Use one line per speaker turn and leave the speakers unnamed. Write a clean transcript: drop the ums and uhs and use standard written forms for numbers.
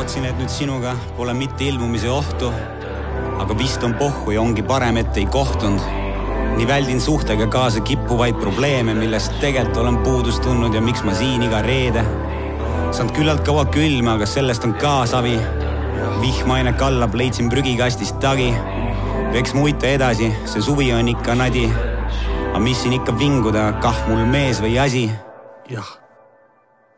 Teadsin, et nüüd sinuga pole mitte ilmumise ohtu, aga vist on pohhu ja ongi parem, et ei kohtunud. Nii väldin suhtega kaasa kippuvaid probleeme, millest tegelikult olen puudust tundnud ja miks ma siin iga reede. Saanud küllalt kaua külma, aga sellest on ka savi. Vihmaine kallab, leidsin prügikastist tagi. Eks muita edasi, see suvi on ikka nadi. Aga mis siin ikka vinguda, kah mul mees või asi?
Jah.